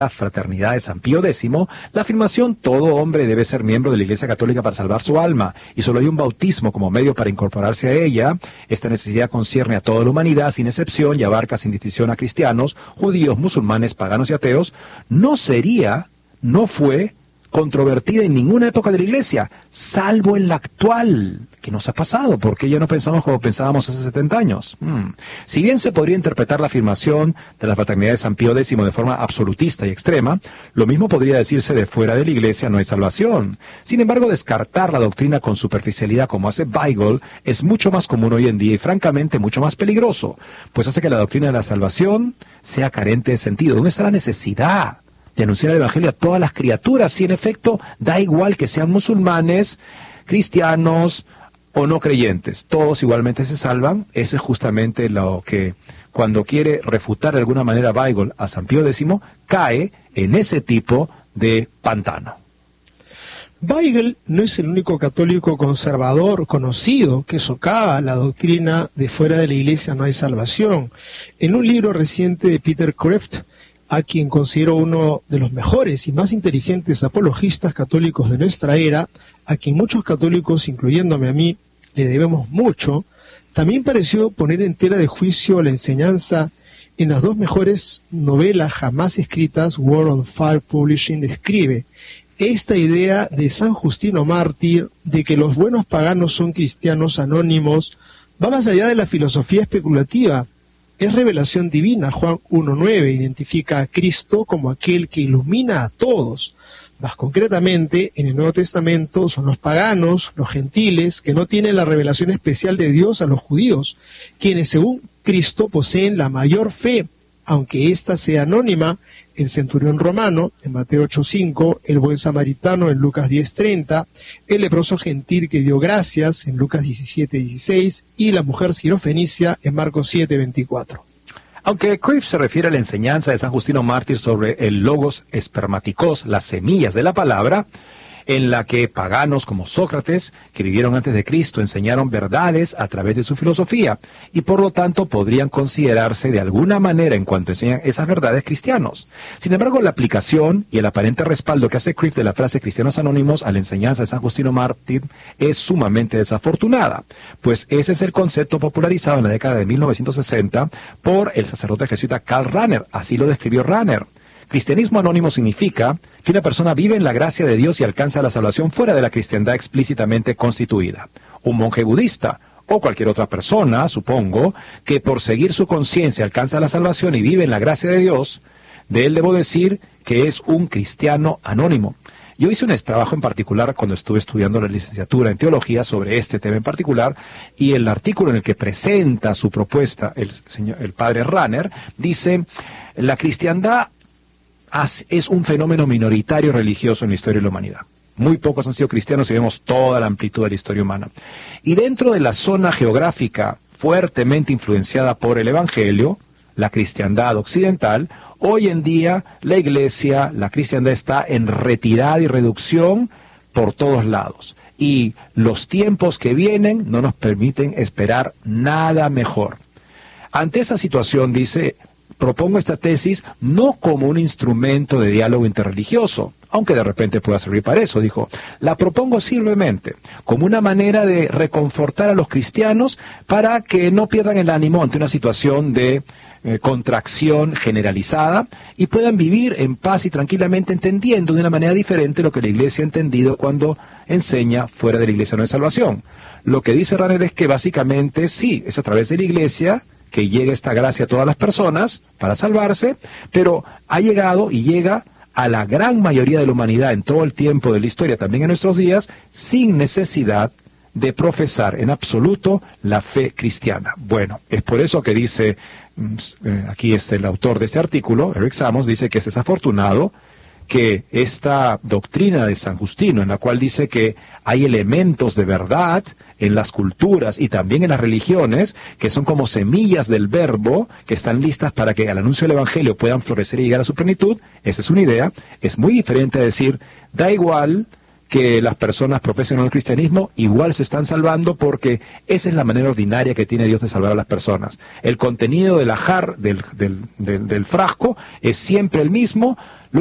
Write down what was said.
la fraternidad de San Pío X, la afirmación todo hombre debe ser miembro de la Iglesia Católica para salvar su alma, y solo hay un bautismo como medio para incorporarse a ella. Esta necesidad concierne a toda la humanidad sin excepción y abarca sin distinción a cristianos, judíos, musulmanes, paganos y ateos. No fue controvertida en ninguna época de la Iglesia, salvo en la actual. ¿Qué nos ha pasado? ¿Por qué ya no pensamos como pensábamos hace 70 años? Si bien se podría interpretar la afirmación de la fraternidad de San Pío X de forma absolutista y extrema, lo mismo podría decirse de fuera de la Iglesia no hay salvación. Sin embargo, descartar la doctrina con superficialidad como hace Weigel es mucho más común hoy en día y francamente mucho más peligroso, pues hace que la doctrina de la salvación sea carente de sentido. ¿Dónde está la necesidad de anunciar el Evangelio a todas las criaturas? Si en efecto da igual que sean musulmanes, cristianos o no creyentes, todos igualmente se salvan. Eso es justamente lo que, cuando quiere refutar de alguna manera Weigel a San Pío X, cae en ese tipo de pantano. Weigel no es el único católico conservador conocido que socava la doctrina de fuera de la Iglesia no hay salvación. En un libro reciente de Peter Kreeft, a quien considero uno de los mejores y más inteligentes apologistas católicos de nuestra era, a quien muchos católicos, incluyéndome a mí, le debemos mucho, también pareció poner en tela de juicio la enseñanza en las dos mejores novelas jamás escritas. World on Fire Publishing escribe: esta idea de San Justino Mártir de que los buenos paganos son cristianos anónimos va más allá de la filosofía especulativa. Es revelación divina. Juan 1.9 identifica a Cristo como aquel que ilumina a todos. Más concretamente, en el Nuevo Testamento son los paganos, los gentiles, que no tienen la revelación especial de Dios a los judíos, quienes según Cristo poseen la mayor fe, aunque ésta sea anónima. El centurión romano, en Mateo 8.5, el buen samaritano, en Lucas 10.30, el leproso gentil que dio gracias, en Lucas 17.16, y la mujer sirofenicia, en Marcos 7.24. Aunque Kreeft se refiere a la enseñanza de San Justino Mártir sobre el logos espermaticos, las semillas de la palabra, en la que paganos como Sócrates, que vivieron antes de Cristo, enseñaron verdades a través de su filosofía, y por lo tanto podrían considerarse de alguna manera, en cuanto enseñan esas verdades, cristianos. Sin embargo, la aplicación y el aparente respaldo que hace Kreeft de la frase cristianos anónimos a la enseñanza de San Justino Mártir es sumamente desafortunada, pues ese es el concepto popularizado en la década de 1960 por el sacerdote jesuita Karl Rahner. Así lo describió Rahner. Cristianismo anónimo significa que una persona vive en la gracia de Dios y alcanza la salvación fuera de la cristiandad explícitamente constituida. Un monje budista o cualquier otra persona, supongo, que por seguir su conciencia alcanza la salvación y vive en la gracia de Dios, de él debo decir que es un cristiano anónimo. Yo hice un trabajo en particular cuando estuve estudiando la licenciatura en teología sobre este tema en particular, y el artículo en el que presenta su propuesta el padre Rahner dice: la cristiandad es un fenómeno minoritario religioso en la historia de la humanidad. Muy pocos han sido cristianos y vemos toda la amplitud de la historia humana. Y dentro de la zona geográfica fuertemente influenciada por el Evangelio, la cristiandad occidental, hoy en día la Iglesia, la cristiandad está en retirada y reducción por todos lados. Y los tiempos que vienen no nos permiten esperar nada mejor. Ante esa situación, dice, propongo esta tesis no como un instrumento de diálogo interreligioso, aunque de repente pueda servir para eso, dijo. La propongo simplemente como una manera de reconfortar a los cristianos para que no pierdan el ánimo ante una situación de contracción generalizada y puedan vivir en paz y tranquilamente, entendiendo de una manera diferente lo que la Iglesia ha entendido cuando enseña fuera de la Iglesia no hay salvación. Lo que dice Rahner es que básicamente sí, es a través de la Iglesia que llega esta gracia a todas las personas para salvarse, pero ha llegado y llega a la gran mayoría de la humanidad en todo el tiempo de la historia, también en nuestros días, sin necesidad de profesar en absoluto la fe cristiana. Bueno, es por eso que dice, aquí está el autor de este artículo, Eric Samos, dice que es desafortunado que esta doctrina de San Justino, en la cual dice que hay elementos de verdad en las culturas y también en las religiones, que son como semillas del verbo, que están listas para que al anuncio del Evangelio puedan florecer y llegar a su plenitud, esa es una idea, es muy diferente a decir, da igual que las personas profesen el cristianismo, igual se están salvando porque esa es la manera ordinaria que tiene Dios de salvar a las personas. El contenido del ajar, del frasco, es siempre el mismo.